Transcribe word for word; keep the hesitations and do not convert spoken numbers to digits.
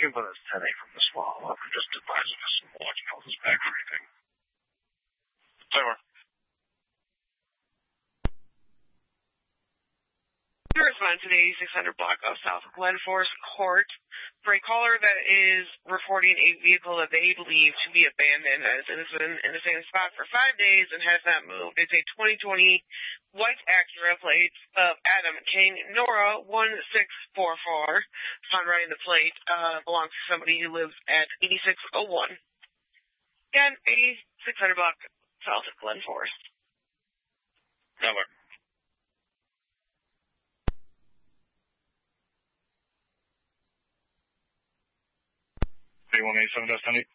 can put us ten A from the swallow up. I'm just advising us and watching all this back for anything. Over. Respond to the eighty-six hundred block of South Glen Forest Court for a caller that is reporting a vehicle that they believe to be abandoned as it has been in the same spot for five days and has not moved. It's a twenty twenty white Acura plate of Adam King Nora one six four four. Upon writing the plate, uh, belongs to somebody who lives at eighty-six oh one. Again, eighty-six hundred block South Glen Forest. Over. three one eight seven Destiny.